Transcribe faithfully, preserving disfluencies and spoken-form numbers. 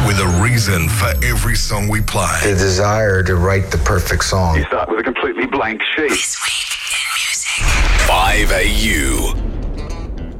with a reason for every song we play. The desire to write the perfect song. You start with a completely blank sheet. This week in music. five A U.